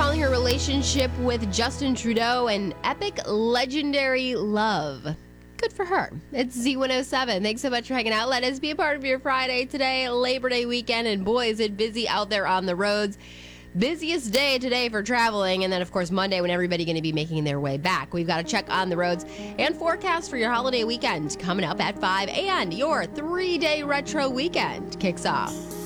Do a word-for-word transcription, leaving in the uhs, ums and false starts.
calling her relationship with Justin Trudeau an epic, legendary love. Good for her. It's Z one oh seven. Thanks so much for hanging out. Let us be a part of your Friday today, Labor Day weekend, and boy, is it busy out there on the roads. Busiest day today for traveling, and then, of course, Monday when everybody's going to be making their way back. We've got to check on the roads and forecast for your holiday weekend coming up at five, and your three-day retro weekend kicks off.